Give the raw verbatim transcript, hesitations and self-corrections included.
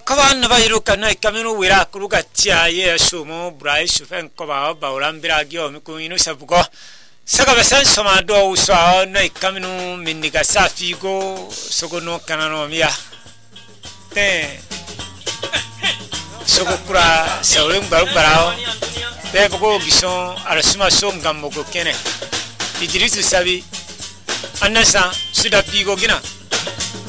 kabana bayiruka na kamino wira kuruga tiaye shumo brai shufen koba baulambira gyo mikunu sabugo saka basan soma do uswa na kamino mindiga safigo sogono kanano mia te sogokura sawrem baru barao te bogo gison arasuma som gambo kene idirisu sabi anasa suda pigo gina